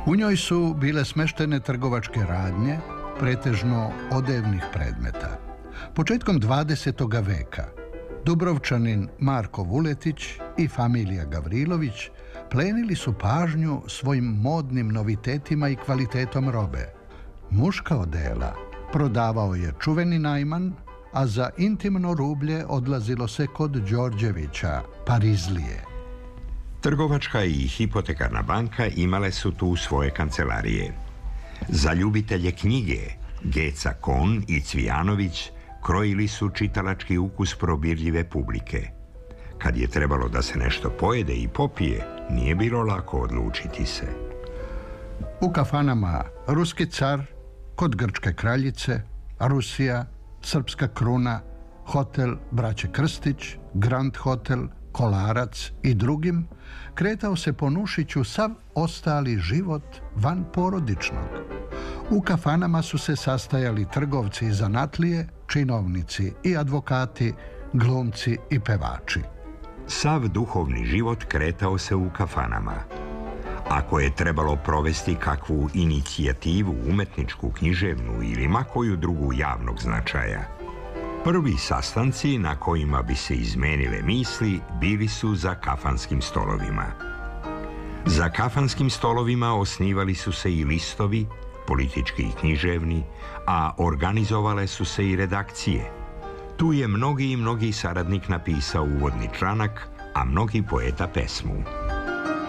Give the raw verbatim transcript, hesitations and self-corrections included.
U njoj su bile smeštene trgovačke radnje, pretežno odevnih predmeta. Početkom dvadesetoga veka Dubrovčanin Marko Vuletić i familija Gavrilović plenili su pažnju svojim modnim novitetima i kvalitetom robe. Muška odela prodavao je čuveni Najman, a za intimno rublje odlazilo se kod Đorđevića, Parizlije. Trgovačka i hipotekarna banka imale su tu svoje kancelarije. Za ljubitelje knjige Geca Kon i Cvijanović krojili su čitalački ukus probirljive publike. Kad je trebalo da se nešto pojede i popije, nije bilo lako odlučiti se. U kafanama Ruski car, kod Grčke kraljice, Rusija, Srpska kruna, hotel Braće Krstić, Grand Hotel, Kolarac i drugim, kretao se po Nušiću sav ostali život van porodičnog. U kafanama su se sastajali trgovci i zanatlije, činovnici i advokati, glumci i pevači. Sav duhovni život kretao se u kafanama. Ako je trebalo provesti kakvu inicijativu umetničku, književnu ili ma koju drugu javnog značaja, prvi sastanci na kojima bi se izmenile misli bili su za kafanskim stolovima. Za kafanskim stolovima osnivali su se i listovi, politički i književni, a organizovale su se i redakcije. Tu je mnogi i mnogi saradnik napisao uvodni članak, a mnogi poeta pesmu.